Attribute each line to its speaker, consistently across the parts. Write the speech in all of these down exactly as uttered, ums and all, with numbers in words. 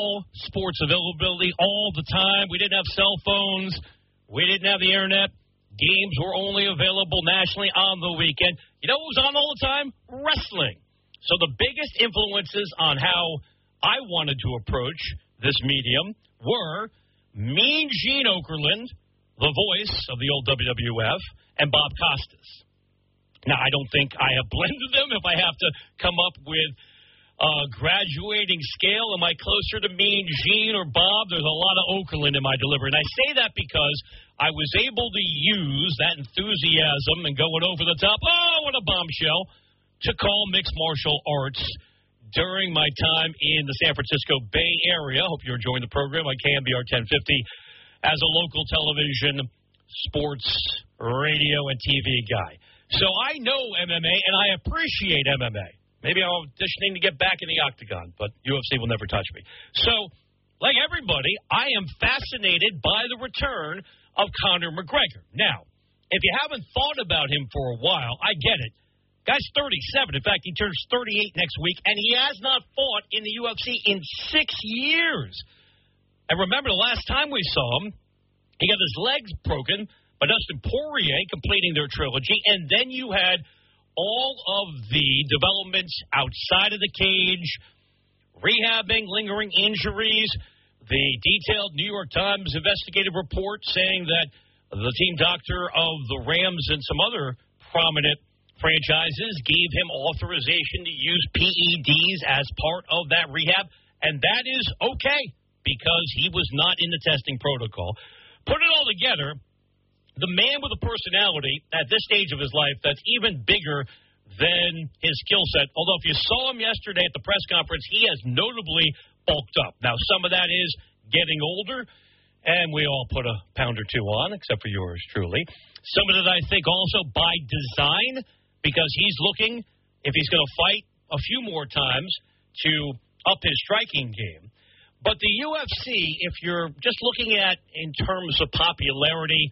Speaker 1: all sports availability all the time. We didn't have cell phones. We didn't have the internet. Games were only available nationally on the weekend. You know what was on all the time? Wrestling. So the biggest influences on how I wanted to approach this medium were Mean Gene Okerlund, the voice of the old W W F, and Bob Costas. Now, I don't think I have blended them. If I have to come up with a graduating scale, am I closer to Mean Gene or Bob? There's a lot of Okerlund in my delivery. And I say that because I was able to use that enthusiasm and going over the top, oh, what a bombshell, to call mixed martial arts during my time in the San Francisco Bay Area. Hope you're enjoying the program on K M B R ten fifty as a local television, sports, radio, and T V guy. So I know M M A, and I appreciate M M A. Maybe I'm auditioning to get back in the octagon, but U F C will never touch me. So, like everybody, I am fascinated by the return of Conor McGregor. Now, if you haven't thought about him for a while, I get it. Guy's thirty-seven. In fact, he turns thirty-eight next week, and he has not fought in the U F C in six years. And remember, the last time we saw him, he got his legs broken by Dustin Poirier completing their trilogy, and then you had all of the developments outside of the cage, rehabbing, lingering injuries, the detailed New York Times investigative report saying that the team doctor of the Rams and some other prominent franchises gave him authorization to use P E Ds as part of that rehab, and that is okay because he was not in the testing protocol. Put it all together, the man with a personality at this stage of his life that's even bigger than his skill set. Although if you saw him yesterday at the press conference, he has notably bulked up. Now, some of that is getting older, and we all put a pound or two on, except for yours truly. Some of it, I think, also by design, because he's looking, if he's going to fight a few more times, to up his striking game. But the U F C, if you're just looking at in terms of popularity,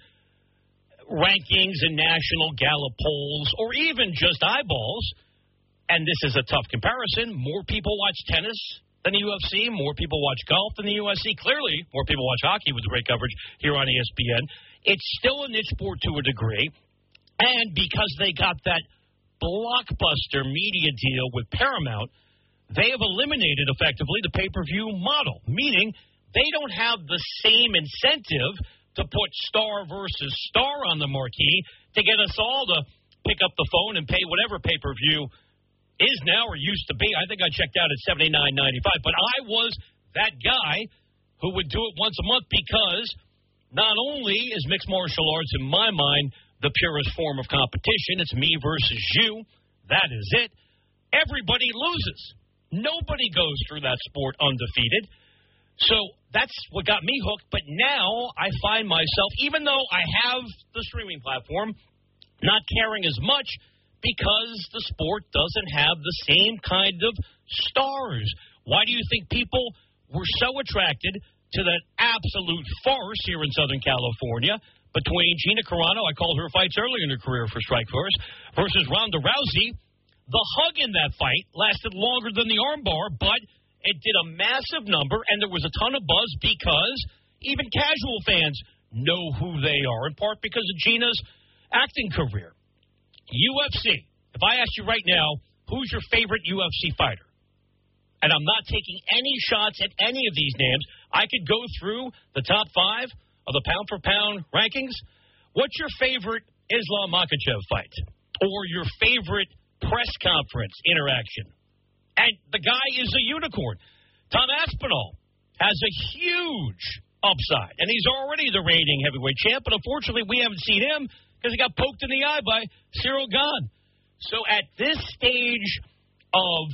Speaker 1: rankings and national Gallup polls, or even just eyeballs, and this is a tough comparison, more people watch tennis than the U F C, more people watch golf than the U F C. Clearly, more people watch hockey with the great coverage here on E S P N. It's still a niche sport to a degree, and because they got that blockbuster media deal with Paramount, they have eliminated effectively the pay-per-view model, meaning they don't have the same incentive to put star versus star on the marquee to get us all to pick up the phone and pay whatever pay-per-view is now or used to be. I think I checked out at seventy-nine ninety-five, but I was that guy who would do it once a month because not only is mixed martial arts, in my mind, the purest form of competition, it's me versus you, that is it, everybody loses. Nobody goes through that sport undefeated. So that's what got me hooked. But now I find myself, even though I have the streaming platform, not caring as much because the sport doesn't have the same kind of stars. Why do you think people were so attracted to that absolute farce here in Southern California between Gina Carano, I called her fights earlier in her career for Strikeforce, versus Ronda Rousey? The hug in that fight lasted longer than the armbar, but it did a massive number, and there was a ton of buzz because even casual fans know who they are, in part because of Gina's acting career. U F C, if I ask you right now, who's your favorite U F C fighter? And I'm not taking any shots at any of these names. I could go through the top five of the pound-for-pound rankings. What's your favorite Islam Makhachev fight? Or your favorite press conference interaction? And the guy is a unicorn. Tom Aspinall has a huge upside, and he's already the reigning heavyweight champ, but unfortunately we haven't seen him because he got poked in the eye by Cyril Gane. So at this stage of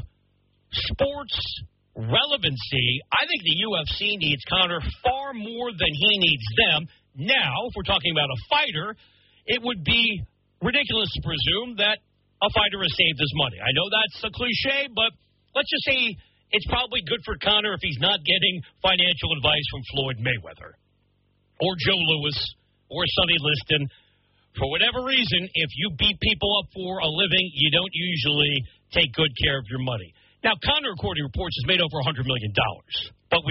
Speaker 1: sports relevancy, I think the U F C needs Conor far more than he needs them. Now, if we're talking about a fighter, it would be ridiculous to presume that a fighter has saved his money. I know that's a cliche, but let's just say it's probably good for Conor if he's not getting financial advice from Floyd Mayweather or Joe Louis or Sonny Liston. For whatever reason, if you beat people up for a living, you don't usually take good care of your money. Now, Conor, according to reports, has made over one hundred million dollars. But we